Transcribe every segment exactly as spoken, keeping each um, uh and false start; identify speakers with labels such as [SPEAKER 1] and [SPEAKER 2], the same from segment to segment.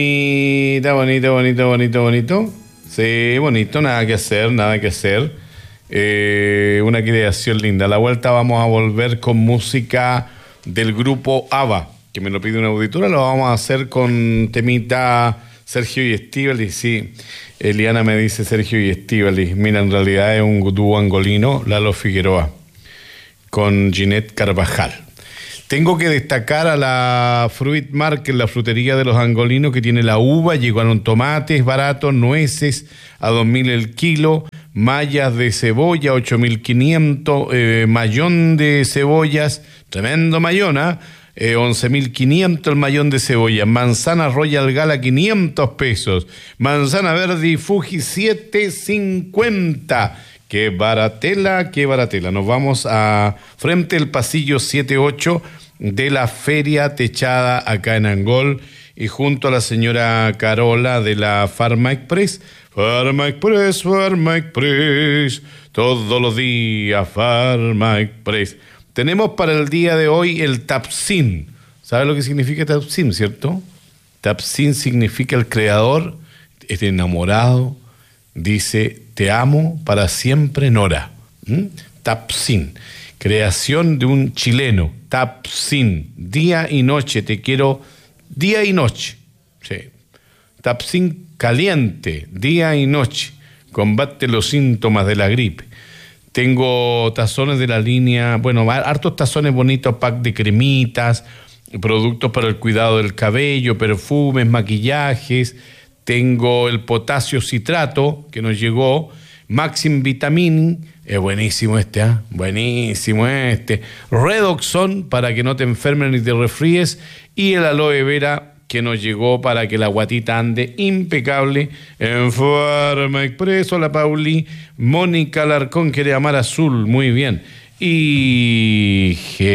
[SPEAKER 1] Bonito, bonito, bonito, bonito, bonito. Sí, bonito, nada que hacer, nada que hacer. Eh, una creación linda. A la vuelta vamos a volver con música del grupo ABBA, que me lo pide una auditora. Lo vamos a hacer con temita Sergio y Estíbaliz. Sí, Eliana me dice Sergio y Estíbaliz. Mira, en realidad es un dúo angolino, Lalo Figueroa, con Ginette Carvajal. Tengo que destacar a la Fruit Market, la frutería de los angolinos, que tiene la uva, llegaron tomates baratos, nueces a dos mil el kilo, mallas de cebolla ocho mil quinientos, eh, mayón de cebollas, tremendo mayón, ¿ah? Eh, once mil quinientos el mayón de cebolla, manzana Royal Gala quinientos pesos, manzana verde Fuji siete cincuenta. Qué baratela, qué baratela. Nos vamos a frente al pasillo siete ocho de la Feria Techada acá en Angol y junto a la señora Carola de la Farma Express. Farma Express, Farma Express, todos los días Farma Express. Tenemos para el día de hoy el Tapsin. ¿Sabe lo que significa Tapsin, cierto? Tapsin significa el creador, es enamorado, dice te amo para siempre Nora. ¿Mm? Tapsin, creación de un chileno. Tapsin, día y noche, te quiero día y noche. Sí. Tapsin caliente, día y noche, combate los síntomas de la gripe. Tengo tazones de la línea, bueno, hartos tazones bonitos, pack de cremitas, productos para el cuidado del cabello, perfumes, maquillajes. Tengo el potasio citrato que nos llegó, Maxim Vitamin, es buenísimo este, ¿eh? buenísimo este. Redoxon para que no te enfermes ni te resfríes, y el aloe vera que nos llegó para que la guatita ande impecable en Farma Express. Hola Pauli, Mónica Larcón quiere amar azul, muy bien. Y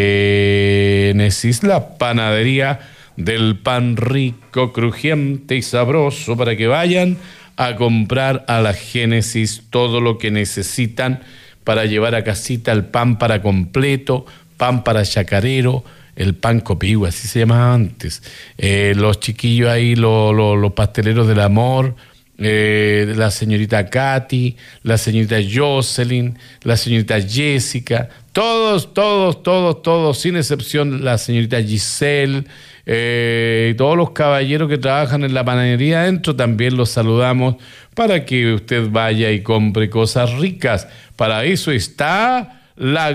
[SPEAKER 1] Génesis, la panadería del pan rico, crujiente y sabroso, para que vayan a comprar a la Génesis todo lo que necesitan para llevar a casita, el pan para completo, pan para chacarero, el pan copihue, así se llamaba antes. Eh, los chiquillos ahí, lo, lo, los pasteleros del amor, eh, la señorita Katy, la señorita Jocelyn, la señorita Jessica, todos, todos, todos, todos, sin excepción, la señorita Giselle, eh, todos los caballeros que trabajan en la panadería adentro, también los saludamos para que usted vaya y compre cosas ricas. Para eso está la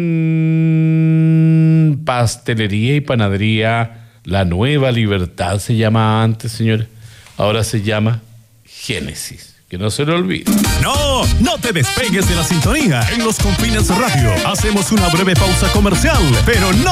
[SPEAKER 1] gran pastelería y panadería La Nueva Libertad, se llamaba antes, señores, ahora se llama Génesis. Que no se lo olvide.
[SPEAKER 2] No, no te despegues de la sintonía. En Los Confines Radio hacemos una breve pausa comercial, pero no